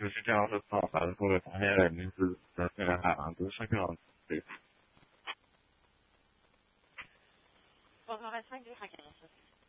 是这样的方法，或者发现人名字的这个海洋都是这样子。 我刚才上句还给的是